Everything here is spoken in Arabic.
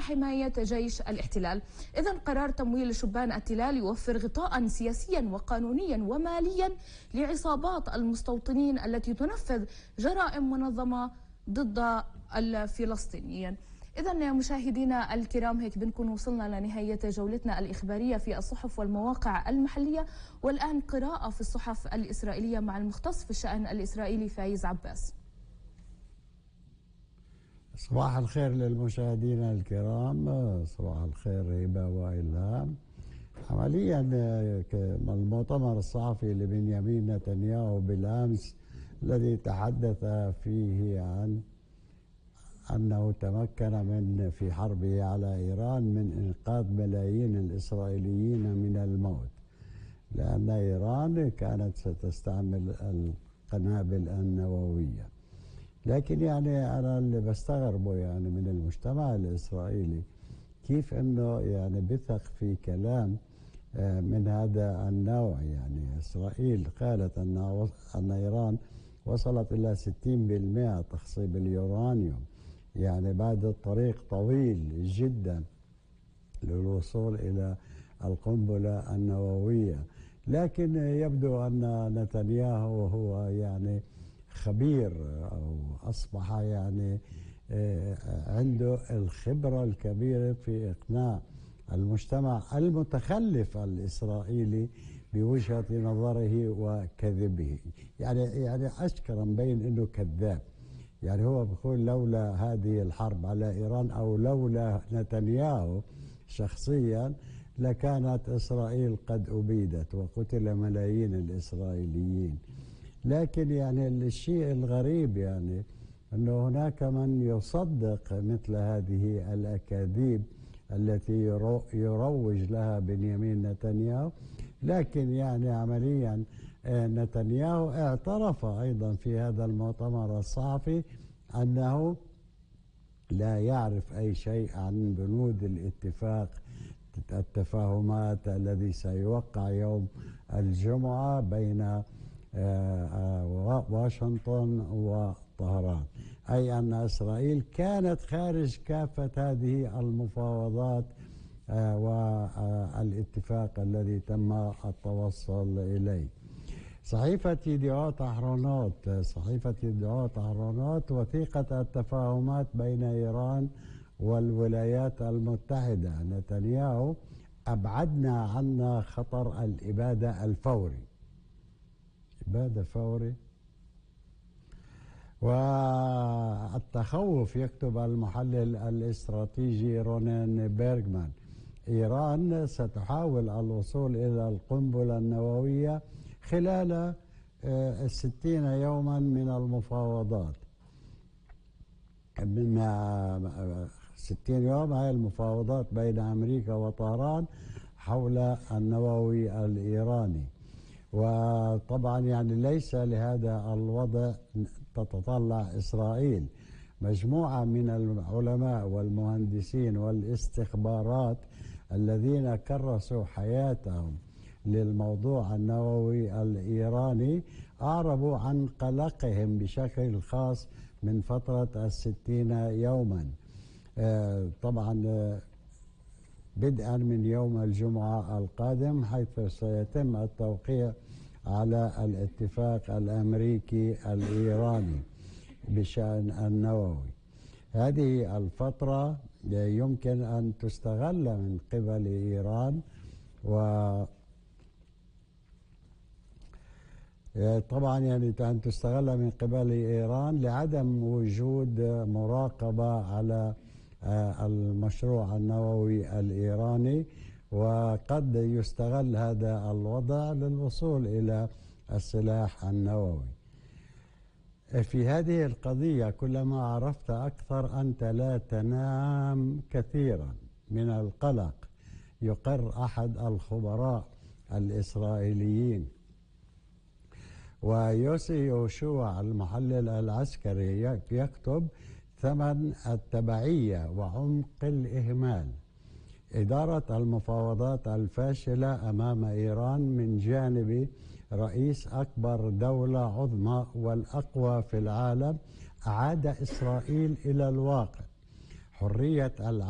حماية جيش الاحتلال. إذن قرار تمويل شبان التلال يوفر غطاء سياسيا وقانونيا وماليا لعصابات المستوطنين التي تنفذ جرائم منظمة ضد الفلسطينيين. إذن مشاهدينا الكرام، هيك بنكون وصلنا لنهاية جولتنا الإخبارية في الصحف والمواقع المحلية، والآن قراءة في الصحف الإسرائيلية مع المختص في الشأن الإسرائيلي فايز عباس. صباح الخير للمشاهدين الكرام، صباح الخير هبة وإلهام. عمليا المؤتمر الصحفي لبنيامين نتنياهو بالأمس الذي تحدث فيه عن أنه تمكن من في حربه على إيران من إنقاذ ملايين الإسرائيليين من الموت، لأن إيران كانت ستستعمل القنابل النووية. لكن يعني أنا اللي بستغربه يعني من المجتمع الإسرائيلي كيف أنه يعني بثق في كلام من هذا النوع. يعني إسرائيل قالت أن إيران وصلت إلى 60% تخصيب اليورانيوم، يعني بعد الطريق طويل جدا للوصول إلى القنبلة النووية. لكن يبدو أن نتنياهو هو يعني خبير، أو أصبح يعني عنده الخبرة الكبيرة في إقناع المجتمع المتخلف الإسرائيلي بوجهة نظره وكذبه. يعني أشكرا مبين أنه كذاب. يعني هو بيقول لولا هذه الحرب على إيران أو لولا نتنياهو شخصيا لكانت إسرائيل قد أبيدت وقتل ملايين الإسرائيليين. لكن يعني الشيء الغريب يعني أنه هناك من يصدق مثل هذه الأكاذيب التي يروج لها بنيامين نتنياهو. لكن يعني عمليا نتنياهو اعترف أيضا في هذا المؤتمر الصحفي أنه لا يعرف أي شيء عن بنود التفاهمات الذي سيوقع يوم الجمعة بين واشنطن وطهران، أي أن إسرائيل كانت خارج كافة هذه المفاوضات والاتفاق الذي تم التوصل إليه. صحيفة يديعوت أهرونوت وثيقة التفاهمات بين إيران والولايات المتحدة. نتنياهو أبعدنا عنا خطر الإبادة الفوري. إبادة فوري والتخوف. يكتب المحلل الاستراتيجي رونين بيرغمان: إيران ستحاول الوصول إلى القنبلة النووية خلال 60 يوما من المفاوضات. من 60 يوم هي المفاوضات بين أمريكا وطهران حول النووي الإيراني. وطبعا يعني ليس لهذا الوضع تتطلع إسرائيل. مجموعة من العلماء والمهندسين والاستخبارات الذين كرسوا حياتهم للموضوع النووي الإيراني أعربوا عن قلقهم بشكل خاص من فترة 60 يوما، طبعا بدءا من يوم الجمعة القادم، حيث سيتم التوقيع على الاتفاق الأمريكي الإيراني بشأن النووي. هذه الفترة يمكن أن تستغل من قبل إيران، طبعا يعني أن تستغل من قبل إيران لعدم وجود مراقبة على المشروع النووي الإيراني، وقد يستغل هذا الوضع للوصول إلى السلاح النووي. في هذه القضية كلما عرفت أكثر أنت لا تنام كثيرا من القلق. يقر أحد الخبراء الإسرائيليين. ويوسي يوشوع المحلل العسكري يكتب: ثمن التبعية وعمق الإهمال. إدارة المفاوضات الفاشلة أمام إيران من جانب رئيس أكبر دولة عظمى والأقوى في العالم أعاد إسرائيل إلى الواقع. حرية